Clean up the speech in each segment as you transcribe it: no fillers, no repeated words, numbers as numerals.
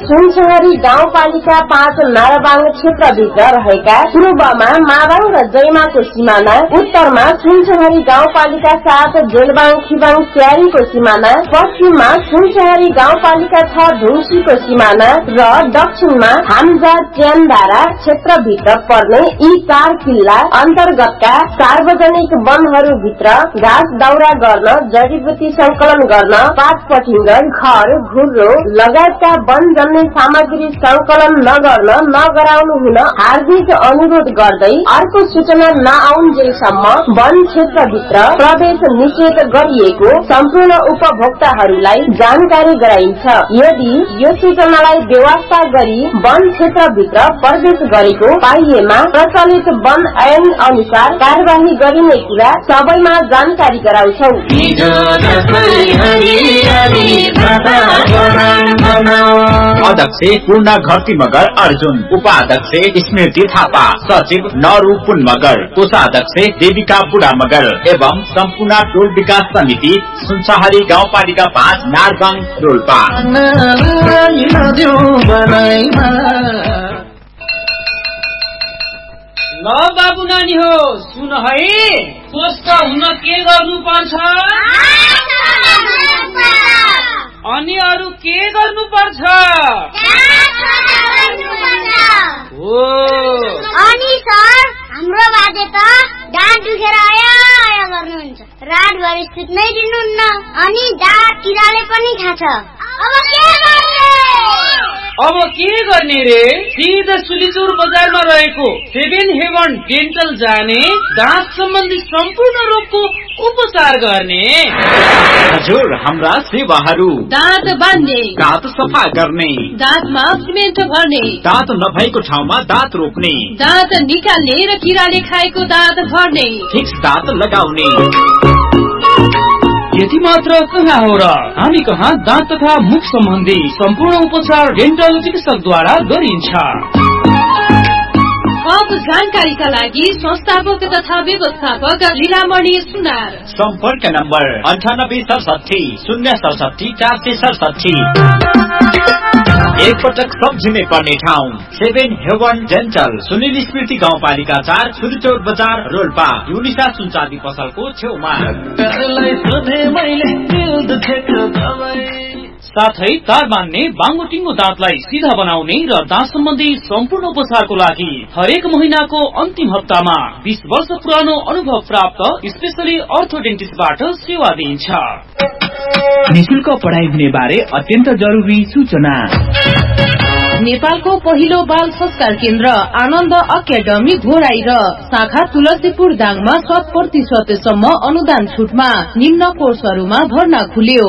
सुनसहरी गाउँपालिका 5 नाराबाङ क्षेत्रभित्र रहेका पूर्वमा माबाङ र जयमाको सिमाना, उत्तरमा सुनसहरी गाउँपालिका 7 जेलबाङ खिबाङ स्यारीको सिमाना, पश्चिममा सुनसहरी गाउँपालिका 6 ढुङ्सीको सिमाना र दक्षिणमा हाम्जा च्यानधारा क्षेत्रभित्र पर्ने यी 4 किल्ला अन्तर्गतका सार्वजनिक वनहरूभित्र घाँस दाउरा गर्न, जडीबुटी संकलन गर्न, पात पठिङ्गर, घर, घुर्रो लगायतका वनजन्य सामग्री संकलन नगर्न नगराउनु हुन हार्दिक अनुरोध गर्दै अर्को सूचना नआउन्जेलसम्म वन क्षेत्रभित्र प्रवेश निषेध गरिएको सम्पूर्ण उपभोक्ताहरूलाई जानकारी गराइन्छ। यदि यो सूचनालाई बेवास्ता गरी वन क्षेत्रभित्र प्रवेश गरेको पाइएमा प्रचलित वन ऐन अनुसार कार्यवाही गरिने कुरा सबैमा जानकारी गराउँछौ। अध्यक्ष पूर्ण घरती मगर अर्जुन, उपाध्यक्ष स्मृति थापा, सचिव नरू पुन मगर, कोषाध्यक्ष देविका बुढा मगर एवं सम्पूर्ण टोल विकास समिति सुनसहरी गाउँपालिका 5 नारबाङ रोल्पा। ल बाबु नानी हो सुन है, स्वस्थ हुन के गर्नु पर्छ अनि अरु के गर्नु पर्छ? हो अनि सर हाम्रो बाजे त दाँत दुखेर आया गर्नुहुन्छ, रातभरि सुत्नै दिनुहुन्न अनि दाँत किराले पनि खान्छ। अब के गर्ने रे? सिधा सुलिचुर बजारमा रहेको 7 हेवन डेन्टल जाने, दाँत सम्बन्धी सम्पूर्ण रोगको उपचार गर्ने। हजुर, हाम्रा सेवाहरू दाँत बान्ने, दाँत सफा गर्ने, दाँतमा सिमेन्ट भर्ने, दाँत नभएको ठाउँमा दाँत रोप्ने, दाँत निकाल्ने र किराले खाएको दाँत भर्ने, फिक्स दाँत लगाउने। यति मात्र कहाँ हो र? हामी कहाँ दाँत तथा मुख सम्बन्धी सम्पूर्ण उपचार डेन्टल चिकित्सकद्वारा गरिन्छ। थप जानकारीका लागि संस्थापक तथा व्यवस्थापक लीलामणि सुनार। सम्पर्क नम्बर 9867 067 467। एकपटक सम्झिनै पर्ने ठाउँ 7 हेवन डेन्टल, सुनिल स्मृति गाउँपालिका 4 सुलिचौर बजार रोल्पा, युनिसा सुनचाँदी पसलको छेउमा। साथै तार बान्ने, बाङ्गोटिङ्गो दाँतलाई सिधा बनाउने र दाँत सम्बन्धी सम्पूर्ण उपचारको लागि हरेक महिनाको अन्तिम हप्तामा 20 वर्ष पुरानो अनुभव प्राप्त स्पेशली अर्थोडेन्टिस्टबाट सेवा दिइन्छ। निशुल्क पढाइ हुने बारे अत्यन्त जरुरी सूचना। नेपालको पहिलो बाल संस्कार केन्द्र आनन्द अकादमी घोराई र शाखा तुलसीपुर दाङमा 100% सम्म अनुदान छुटमा निम्न कोर्सहरूमा भर्ना खुल्यो।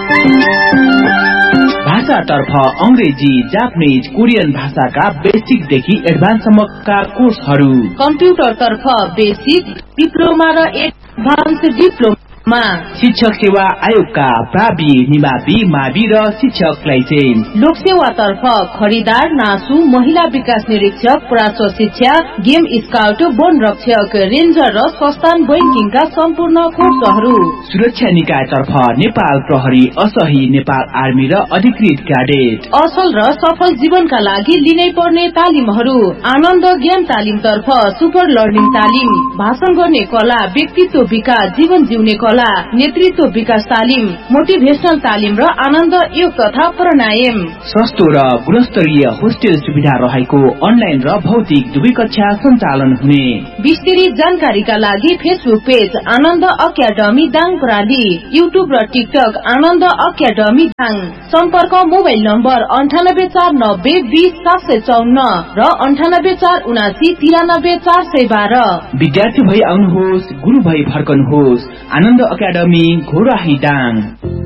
भाषातर्फ अंग्रेजी, जापानीज, कोरियन भाषाका बेसिक देखि एडभान्स सम्मका कोर्सहरू, कम्प्युटर तर्फ बेसिक, डिप्लोमा र एडभान्स डिप्लोमा, शिक्षक सेवा आयोगका प्रावि, निमावि, मावि र शिक्षक लाइसेन्स, लोक सेवा तर्फ खरिदार, नासु, महिला विकास निरीक्षक, प्राच्य शिक्षा, गेम स्काउट, वन रक्षक, रेन्जर र संस्थान बैंकिङका सम्पूर्ण कोर्सहरू, सुरक्षा निकाय तर्फ नेपाल प्रहरी, असही, नेपाल आर्मी र अधिकृत क्याडेट, असल र सफल जीवनका लागि लिनै पर्ने तालिमहरू, आनन्द ज्ञान तालिम तर्फ सुपर लर्निङ तालिम, भाषण गर्ने कला, व्यक्तित्व विकास, जीवन जिउने कला, नेतृत्व विकास तालिम, मोटिभेशनल तालिम र आनन्द योग तथा प्राणायाम। सस्तो र गुणस्तरीय होस्टेल सुविधा रहेको अनलाइन र भौतिक दुवै कक्षा सञ्चालन हुने। विस्तृत जानकारीका लागि फेसबुक पेज आनन्द अकादमी दाङ प्रणाली, युट्युब र टिकटक आनन्द अकादमी दाङ। सम्पर्क मोबाइल नम्बर 9849 20 754 र 9847 412। विद्यार्थी भई आउनुहोस्, गुरु भई फर्कनुहोस्। आनन्द अकादमी घोराही दाङ।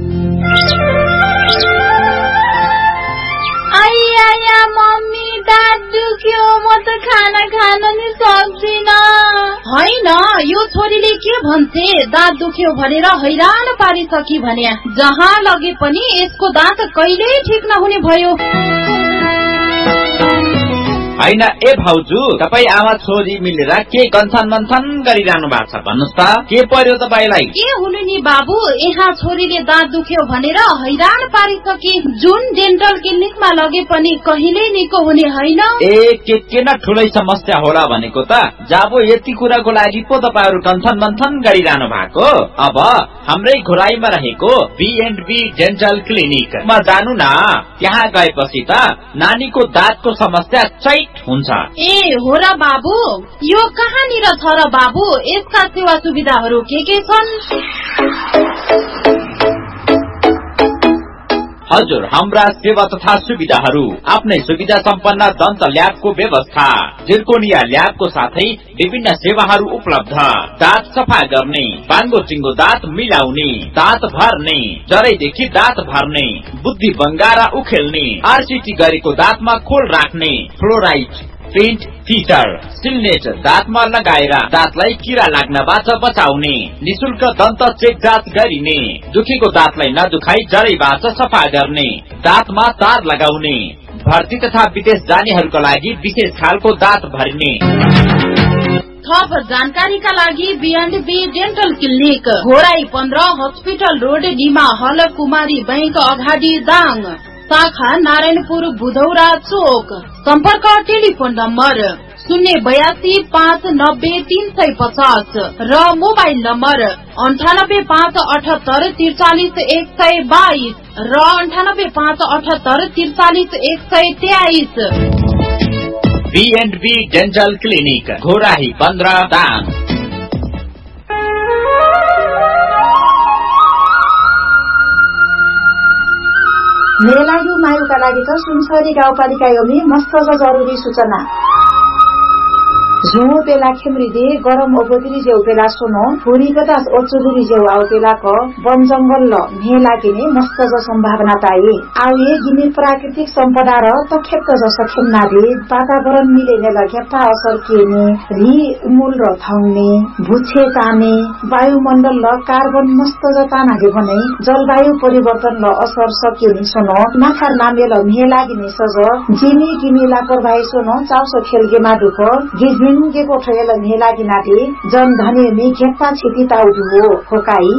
आया मम्मी दाँत दुख्यो, म त खाना खान नि सक्दिन। होइन, यो छोरीले के भन्छे, दाँत दुख्यो भनेर हैरान पारिसकी भने जहाँ लगे पनि यसको दाँत कहिल्यै ठिक नहुने भयो। हैन ए भाउजू तपाई आमा छोरी मिलेर के गन्थन मन्थन गरिरहनु भएको छ भन्नुस् त के पर्यो तपाईलाई के हुनु नि बाबु यहाँ छोरीले दाँत दुख्यो भनेर हैरान पारिसके जुन डेन्टल क्लिनिकमा लगे पनि कहिले निको हुने हैन ए के न ठुलै समस्या होला भनेको त जाबो यति कुराको लागि पो तपाईहरु गन्थन मन्थन गरिरहनु भएको अब हाम्रै घोराईमा रहेको B&B डेन्टल क्लिनिक मा जानु न त्यहाँ गएपछि त नानीको दाँतको समस्या चैट हुन्छ ए हो र बाबु यो कहाँनिर छ र बाबु यसका सेवा सुविधाहरू के छन् हजुर हाम्रा सेवा तथा सुविधाहरू आफ्नै सुविधा सम्पन्न दन्त ल्याबको व्यवस्था जिर्कोनिया ल्याबको साथै विभिन्न सेवाहरू उपलब्ध दाँत सफा गर्ने बाङ्गो चिङ्गो दाँत मिलाउने दाँत भर्ने जरैदेखि दाँत भर्ने बुद्धि बङ्गारा उखेल्ने आरसीटी गरेको दाँतमा खोल राख्ने फ्लोराइड पेन्ट फिटर सिलनेट दाँतमा लगाएर दाँतलाई किरा लाग्नबाट बचाउने निशुल्क दन्त चेक जाँच गरिने दुखेको दाँतलाई नदुखाई जरैबाट सफा गर्ने दाँतमा तार लगाउने भर्ती तथा विदेश जानेहरूका लागि विशेष खालको दाँत भरिने थप जानकारीका लागि B&B dental clinic Ghorahi 15 hospital road Dima हल कुमारी बैंक अगाडि दाङ शाखा नारायणपुर बुधौरा चोक सम्पर्क टेलिफोन नम्बर 082590350 र मोबाइल नम्बर 9858434122 र 9858434123 B&B dental clinic Ghorahi 15 Dang मेरा लागि मायुका लागि त सुनसरी गाउँपालिका योमी मस्त जरुरी सूचना झुमो पेला खेमरीदे गरम ओबोदरी जेउ पेला सोनो फुरी कदास ओचुदुरी जेउ आउ पेला क वन जंगल ल मे लागिने मस्त ज सम्भावना ताई आउ ये गिने प्राकृतिक सम्पदा र त खेप्त ज सखेन्ना दे वातावरण मिलेने ल घेप्पा असर केने रि उमुल र थाउने भुछे ताने वायुमण्डल ल कार्बन मस्त ज ताना दे भने जलवायु परिवर्तन ल असर सकिने सोनो नाखार नामे ल मे लागिने सज जिमी गिमी लापरवाही सोनो चाउसो खेलगे माडुक गिज के कोठेल मेलागी नाटे जन धने मे घेप्पा छिटी ताउदु हो खोकाई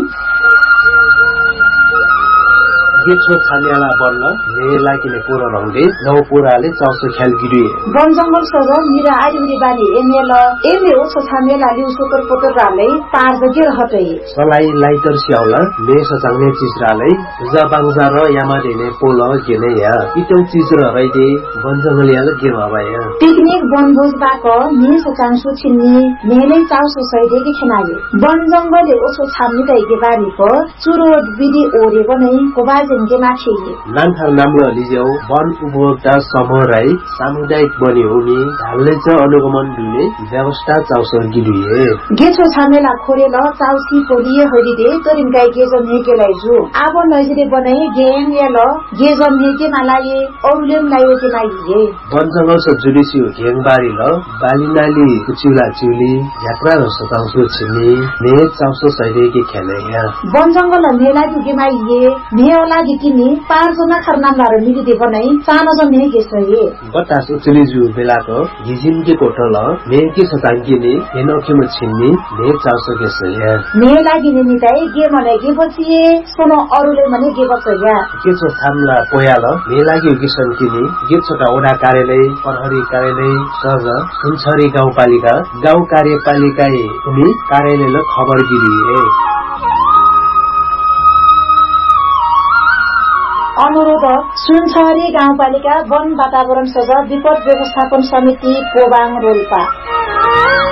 गेछो छानियाला बन्न मेलागिने पुरो रंगे नौ पुराले चाउसो ख्याल गिरी वन जंगल सग मिरा आइरी बानी एमेल एमे ओछो छानियाला लिउ सुकर पोतर राले पार जगे रहतै सलाई लाइटर स्याउला मे सचाउने चीज राले जबांजा र यामा देने पोल गेने या इतौ चीज र रैदे वन जंगल याले के भबाया पिकनिक बनभोज बाक मे सचांसु छिन्नी मेले चाउसो सैदेकी खेनाले वन जंगलले ओछो छाम्नी दैके बारीको चुरो विधि ओरे बनै कोबा नान्थाल नाम्लो लिज्यौ वन उपभोक्ता समूह राई सामुदायिक बनी हुने ढाल्ने च अनुगमन दुने व्यवस्था चाउसर गिलिए गेछो छामेला खोरेल चाउसी पोलिए हरिदे तरिम गाई गेजम हेकेलाई जु आब नजिरे बनाई गेम याल गेजम हेके मालाए औलेम लायो के नाइए वन जंगल स जुलिसी घेङबारी ल बालिनाली कुचिला चुली यात्रा र सताउसो छिनी ने चाउसो सैदे के खेले या वन जंगल मेला दुगे माइए मेला दिकिनी 5 जना खरनामलार मिलिदे बनाई सानो जने गेसए बतास उचलिजु बेलाको हिजिम के कोठल मे के सतांगिने हेनोखेम छिन्नी ने चाउसो गेसए मे लागिने निताई गे मने गे बचिए सोनो अरुले मने गे बचया केछो थामला पोयाल मे लागि गिसन किनी गेछोटा ओडा कार्यालय प्रहरी कार्यालय सज सुनसरी गाउँपालिका गाउँ कार्यपालिकाए उनी कार्यालयले खबर गिरिए अनुरोध सुनसरी गाउँपालिका वन वातावरण सजा विपद व्यवस्थापन समिति पोबाङ रोल्पा